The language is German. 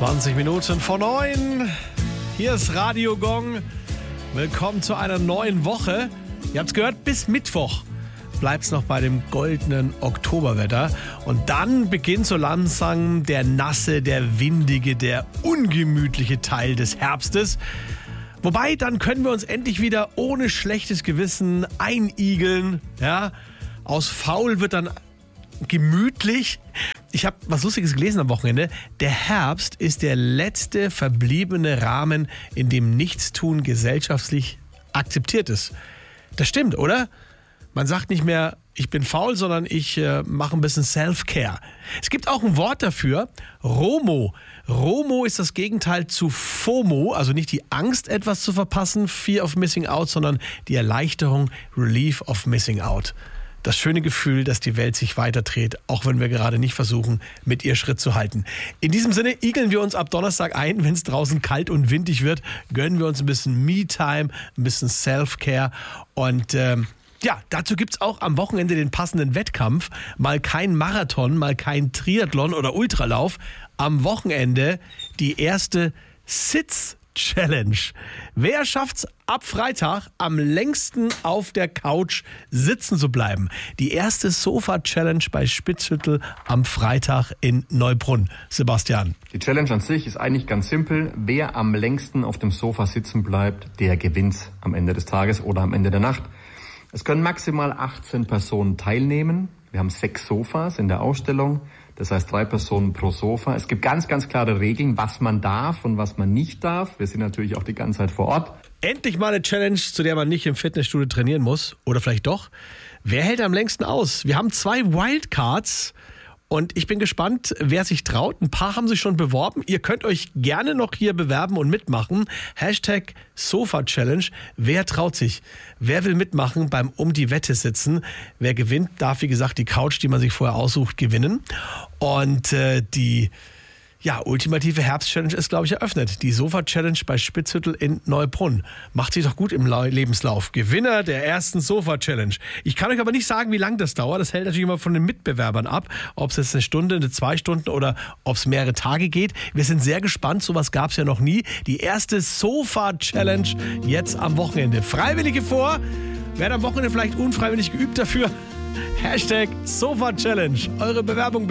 20 Minuten vor 9. Hier ist Radio Gong. Willkommen zu einer neuen Woche. Ihr habt es gehört, bis Mittwoch bleibt es noch bei dem goldenen Oktoberwetter. Und dann beginnt so langsam der nasse, der windige, der ungemütliche Teil des Herbstes. Wobei, dann können wir uns endlich wieder ohne schlechtes Gewissen einigeln. Ja? Aus faul wird dann gemütlich. Ich habe was Lustiges gelesen am Wochenende. Der Herbst ist der letzte verbliebene Rahmen, in dem Nichtstun gesellschaftlich akzeptiert ist. Das stimmt, oder? Man sagt nicht mehr, ich bin faul, sondern ich mache ein bisschen Self-Care. Es gibt auch ein Wort dafür, ROMO. ROMO ist das Gegenteil zu FOMO, also nicht die Angst, etwas zu verpassen, Fear of Missing Out, sondern die Erleichterung, Relief of Missing Out. Das schöne Gefühl, dass die Welt sich weiterdreht, auch wenn wir gerade nicht versuchen, mit ihr Schritt zu halten. In diesem Sinne igeln wir uns ab Donnerstag ein, wenn es draußen kalt und windig wird, gönnen wir uns ein bisschen Me-Time, ein bisschen Self-Care und dazu gibt's auch am Wochenende den passenden Wettkampf. Mal kein Marathon, mal kein Triathlon oder Ultralauf. Am Wochenende die erste Sitz-Challenge. Wer schafft's ab Freitag am längsten auf der Couch sitzen zu bleiben? Die erste Sofa-Challenge bei Spitzhüttel am Freitag in Neubrunn. Sebastian. Die Challenge an sich ist eigentlich ganz simpel. Wer am längsten auf dem Sofa sitzen bleibt, der gewinnt am Ende des Tages oder am Ende der Nacht. Es können maximal 18 Personen teilnehmen. Wir haben 6 Sofas in der Ausstellung. Das heißt 3 Personen pro Sofa. Es gibt ganz, ganz klare Regeln, was man darf und was man nicht darf. Wir sind natürlich auch die ganze Zeit vor Ort. Endlich mal eine Challenge, zu der man nicht im Fitnessstudio trainieren muss. Oder vielleicht doch. Wer hält am längsten aus? Wir haben 2 Wildcards. Und ich bin gespannt, wer sich traut. Ein paar haben sich schon beworben. Ihr könnt euch gerne noch hier bewerben und mitmachen. Hashtag Sofa-Challenge. Wer traut sich? Wer will mitmachen beim Um die Wette sitzen? Wer gewinnt, darf wie gesagt die Couch, die man sich vorher aussucht, gewinnen. Und die ultimative Herbst-Challenge ist, glaube ich, eröffnet. Die Sofa-Challenge bei Spitzhüttel in Neubrunn. Macht sich doch gut im Lebenslauf. Gewinner der ersten Sofa-Challenge. Ich kann euch aber nicht sagen, wie lange das dauert. Das hält natürlich immer von den Mitbewerbern ab. Ob es jetzt eine Stunde, 2 Stunden oder ob es mehrere Tage geht. Wir sind sehr gespannt. Sowas gab es ja noch nie. Die erste Sofa-Challenge jetzt am Wochenende. Freiwillige vor. Wer am Wochenende vielleicht unfreiwillig geübt dafür? Hashtag Sofa-Challenge. Eure Bewerbung bitte.